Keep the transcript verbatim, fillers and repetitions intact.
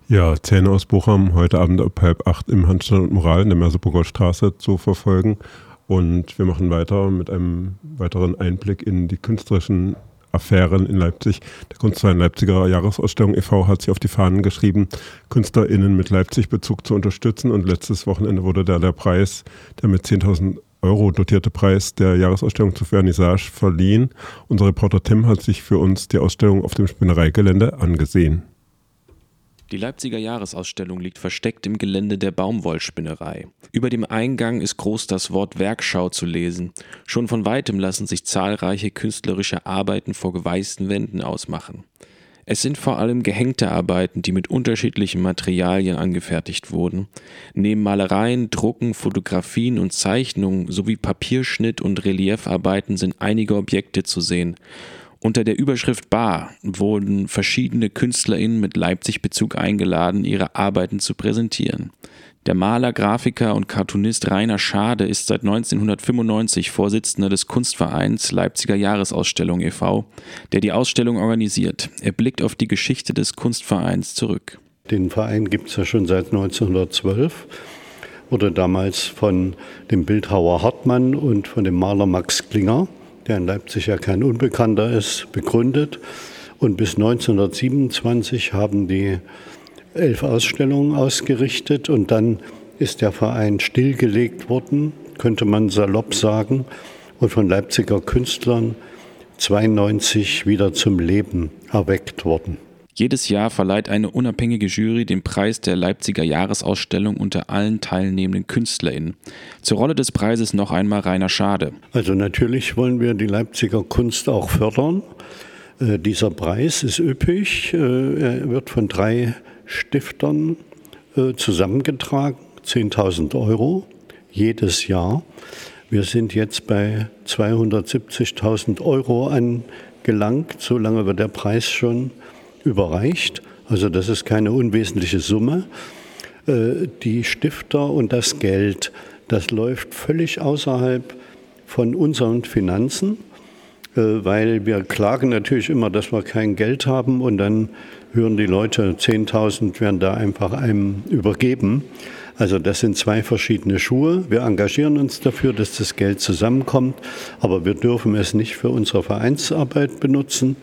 Ja, Zähne aus Bochum, heute Abend ab halb acht im Handstand und Moral in der Merseburger Straße zu verfolgen. Und wir machen weiter mit einem weiteren Einblick in die künstlerischen Affären in Leipzig. Der Kunstverein Leipziger Jahresausstellung e V hat sich auf die Fahnen geschrieben, KünstlerInnen mit Leipzig-Bezug zu unterstützen. Und letztes Wochenende wurde da der Preis, der mit zehntausend Euro dotierte Preis der Jahresausstellung zur Vernissage verliehen. Unser Reporter Tim hat sich für uns die Ausstellung auf dem Spinnereigelände angesehen. Die Leipziger Jahresausstellung liegt versteckt im Gelände der Baumwollspinnerei. Über dem Eingang ist groß das Wort Werkschau zu lesen. Schon von weitem lassen sich zahlreiche künstlerische Arbeiten vor geweißten Wänden ausmachen. Es sind vor allem gehängte Arbeiten, die mit unterschiedlichen Materialien angefertigt wurden. Neben Malereien, Drucken, Fotografien und Zeichnungen sowie Papierschnitt und Reliefarbeiten sind einige Objekte zu sehen. Unter der Überschrift Bar wurden verschiedene KünstlerInnen mit Leipzig-Bezug eingeladen, ihre Arbeiten zu präsentieren. Der Maler, Grafiker und Cartoonist Rainer Schade ist seit neunzehnhundertfünfundneunzig Vorsitzender des Kunstvereins Leipziger Jahresausstellung e V, der die Ausstellung organisiert. Er blickt auf die Geschichte des Kunstvereins zurück. Den Verein gibt es ja schon seit neunzehnhundertzwölf. Wurde damals von dem Bildhauer Hartmann und von dem Maler Max Klinger, der in Leipzig ja kein Unbekannter ist, begründet. Und bis neunzehnhundertsiebenundzwanzig haben die elf Ausstellungen ausgerichtet und dann ist der Verein stillgelegt worden, könnte man salopp sagen, und von Leipziger Künstlern zweiundneunzig wieder zum Leben erweckt worden. Jedes Jahr verleiht eine unabhängige Jury den Preis der Leipziger Jahresausstellung unter allen teilnehmenden KünstlerInnen. Zur Rolle des Preises noch einmal Rainer Schade. Also natürlich wollen wir die Leipziger Kunst auch fördern. Äh, dieser Preis ist üppig. Äh, er wird von drei Stiftern äh, zusammengetragen, zehntausend Euro jedes Jahr. Wir sind jetzt bei zweihundertsiebzigtausend Euro angelangt, so lange wird der Preis schon überreicht. Also das ist keine unwesentliche Summe. Äh, die Stifter und das Geld, das läuft völlig außerhalb von unseren Finanzen, äh, weil wir klagen natürlich immer, dass wir kein Geld haben und dann hören die Leute, zehntausend werden da einfach einem übergeben. Also das sind zwei verschiedene Schuhe. Wir engagieren uns dafür, dass das Geld zusammenkommt, aber wir dürfen es nicht für unsere Vereinsarbeit benutzen.